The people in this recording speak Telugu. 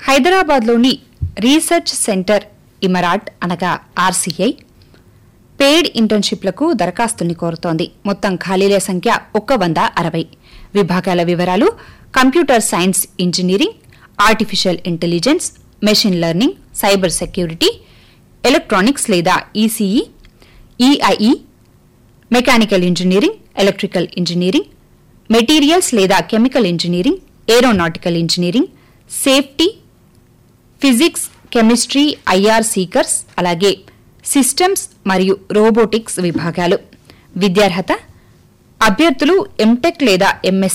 హైదరాబాద్లోని రీసెర్చ్ సెంటర్ ఇమరాట్ అనగా ఆర్సీఐ పెయిడ్ ఇంటర్న్షిప్లకు దరఖాస్తుల్ని కోరుతోంది. మొత్తం ఖాళీల సంఖ్య 160. విభాగాల వివరాలు: computer science engineering, artificial intelligence, machine learning, cyber security, electronics లేదా ECE, EIE, mechanical engineering, electrical engineering, materials లేదా chemical engineering, aeronautical engineering, safety, physics, chemistry, IR seekers, అలాగే సిస్టమ్స్ మరియు రోబోటిక్స్ విభాగాలు. విద్యార్హత: అభ్యర్థులు ఎంటెక్ లేదా ఎంఎస్